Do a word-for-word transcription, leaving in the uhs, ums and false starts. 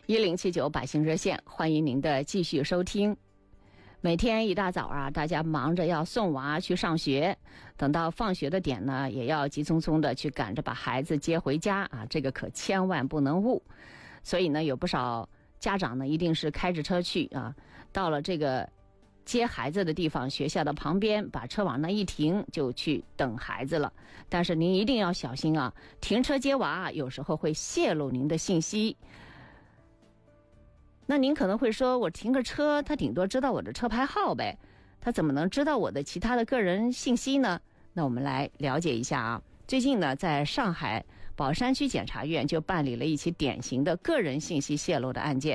一零七九百姓热线，欢迎您的继续收听。每天一大早啊，大家忙着要送娃去上学，等到放学的点呢，也要急匆匆的去赶着把孩子接回家啊，这个可千万不能误。所以呢，有不少家长呢，一定是开着车去啊，到了这个接孩子的地方，学校的旁边，把车往那一停，就去等孩子了。但是您一定要小心啊，停车接娃有时候会泄露您的信息。那您可能会说，我停个车，他顶多知道我的车牌号呗，他怎么能知道我的其他的个人信息呢？那我们来了解一下啊。最近呢，在上海宝山区检察院就办理了一起典型的个人信息泄露的案件。